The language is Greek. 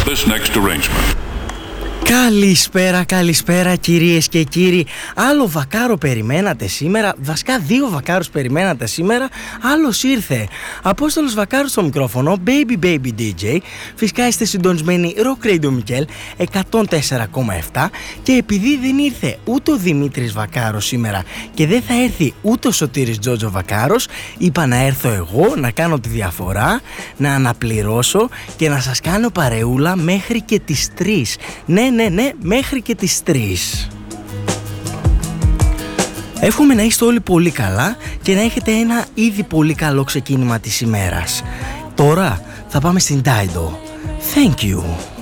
this next arrangement. Καλησπέρα κυρίες και κύριοι. Άλλο βακάρο περιμένατε σήμερα? Βασικά 2 βακάρους περιμένατε σήμερα. Άλλος ήρθε. Απόστολος Βακάρου στο μικρόφωνο, Baby DJ. Φυσικά είστε συντονισμένοι Rock Radio Mikkel 104,7. Και επειδή δεν ήρθε ούτε ο Δημήτρης Βακάρος σήμερα και δεν θα έρθει ούτε ο Σωτήρης Τζότζο Βακάρος, είπα να έρθω εγώ να κάνω τη διαφορά, να αναπληρώσω και να σας κάνω παρεούλα μέχρι και τις 3. Ναι, μέχρι και τις 3. Εύχομαι να είστε όλοι πολύ καλά και να έχετε ένα ήδη πολύ καλό ξεκίνημα της ημέρας. Τώρα θα πάμε στην Dido. Thank you.